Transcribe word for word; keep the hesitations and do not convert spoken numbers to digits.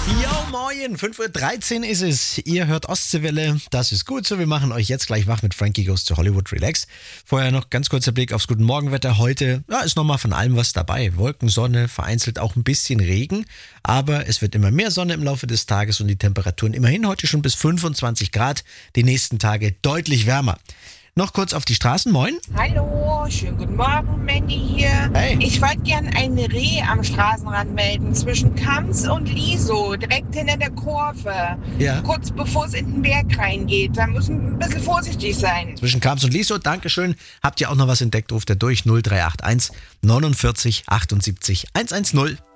Jo, moin, fünf Uhr dreizehn ist es. Ihr hört Ostseewelle, das ist gut so. Wir machen euch jetzt gleich wach mit Frankie Goes to Hollywood Relax. Vorher noch ganz kurzer Blick aufs Guten Morgenwetter. Heute ja, ist nochmal von allem was dabei. Wolken, Sonne, vereinzelt auch ein bisschen Regen. Aber es wird immer mehr Sonne im Laufe des Tages und die Temperaturen immerhin heute schon bis fünfundzwanzig Grad. Die nächsten Tage deutlich wärmer. Noch kurz auf die Straßen, moin. Hallo, schönen guten Morgen, Mandy hier. Hey. Ich wollte gern ein Reh am Straßenrand melden, zwischen Kams und Liso, direkt hinter der Kurve. Ja. Kurz bevor es in den Berg reingeht. Da müssen wir ein bisschen vorsichtig sein. Zwischen Kams und Liso, Dankeschön. Habt ihr auch noch was entdeckt, ruft er durch null drei acht eins neunundvierzig achtundsiebzig hundertzehn.